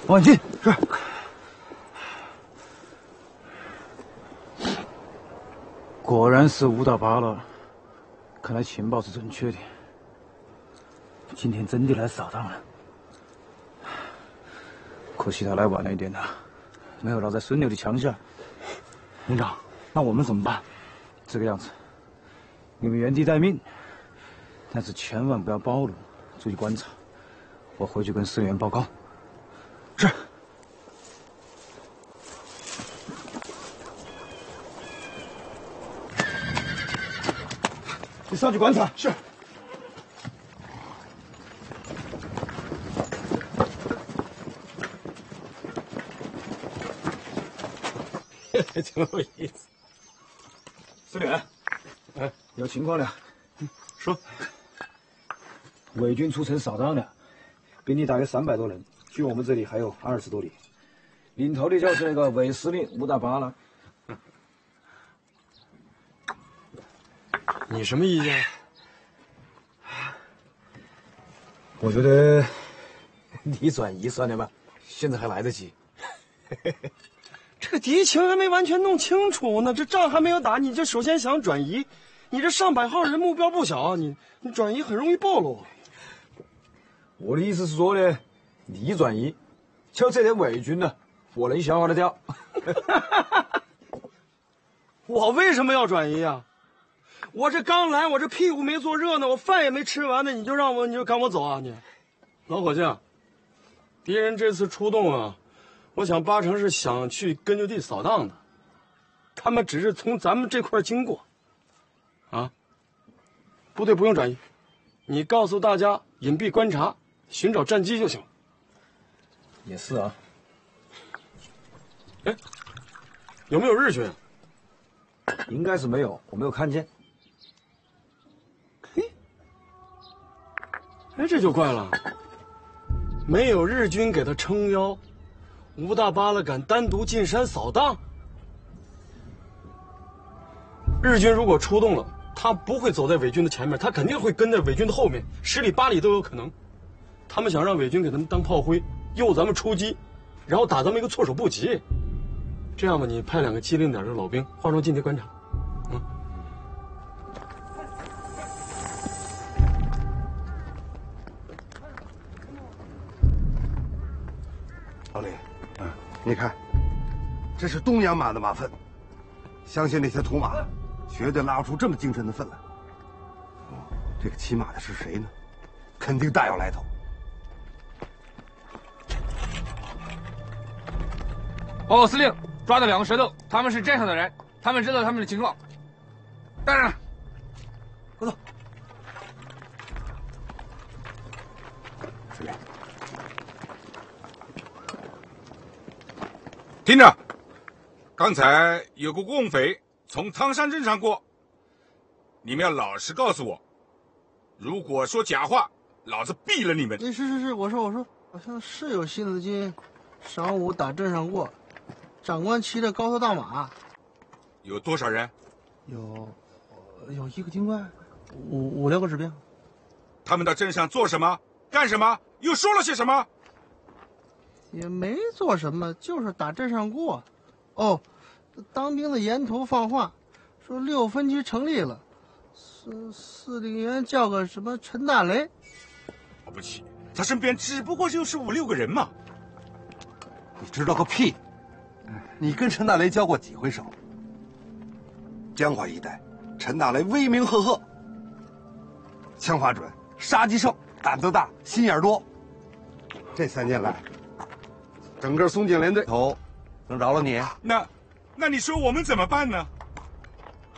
王进是。果然是5打8了，看来情报是正确的。今天真的来扫荡了，可惜他来晚了一点呐，没有落在孙牛的枪下。连长，那我们怎么办？这个样子，你们原地待命，但是千万不要暴露，注意观察。我回去跟司令员报告。是。你上去观察。是。 挺有意思。 司令员，有情况了。 说。 伪军出城扫荡了，兵力大约300多人，距我们这里还有20多里。领头的就是那个伪司令5打8了。 你什么意见？ 我觉得你转移算了吧，现在还来得及。 这个敌情还没完全弄清楚呢，这仗还没有打，你就首先想转移，你这上百号人目标不小啊，你转移很容易暴露。 我的意思是说呢，你转移，就这点伪军呢，我能消化得掉。 我为什么要转移啊？我这刚来，我这屁股没坐热呢，我饭也没吃完呢，你就赶我走啊你？老伙计，敌人这次出动啊，我想8成是想去根据地扫荡的，他们只是从咱们这块经过。啊，部队不用转移，你告诉大家隐蔽观察，寻找战机就行。 也是啊。 哎，有没有日军？ 应该是没有，我没有看见。 哎，这就怪了，没有日军给他撑腰，5打8了敢单独进山扫荡。日军如果出动了，他不会走在伪军的前面，他肯定会跟在伪军的后面，10里8里都有可能。他们想让伪军给他们当炮灰，诱咱们出击，然后打咱们一个措手不及。这样吧，你派2个机灵点的老兵化妆进去观察。 老李，你看，这是东洋马的马粪，相信那些土马绝对拉不出这么精神的粪来。这个骑马的是谁呢？肯定大有来头。 报告司令，抓到2个蛇头，他们是镇上的人，他们知道他们的情况。带上， 快走。司令， 听着，刚才有个共匪从汤山镇上过，你们要老实告诉我，如果说假话，老子毙了你们！ 是，我说，好像是有新四军晌午打镇上过，长官骑着高头大马。 有多少人？ 有1个军官，5、6个士兵。 他们到镇上做什么？干什么？又说了些什么？ 也没做什么，就是打镇上过。哦，当兵的沿途放话，说6分局成立了，司令员叫个什么陈大雷。 了不起，他身边只不过就是5、6个人嘛。 你知道个屁！你跟陈大雷交过几回手？江淮一带，陈大雷威名赫赫，枪法准，杀机胜，胆子大，心眼多。这3年来，整个松江联队头能饶了你？ 那你说我们怎么办呢？